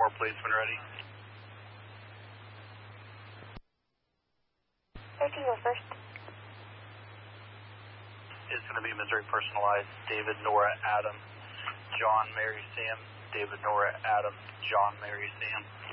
more please when ready. 13 go first. It's going to be Missouri personalized. David, Nora, Adam, John, Mary, Sam. David, Nora, Adam, John, Mary, Sam.